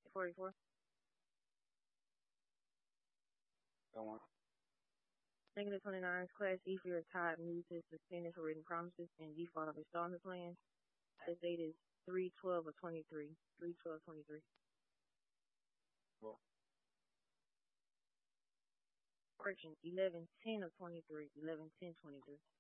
44. Go on. Negative 29 is Class E for your tide muses suspended for written promises and default of installment plans. The date is 3/12 of 23. 3/12/23. Well, Correction, 11/10 of 23. 11/10/23.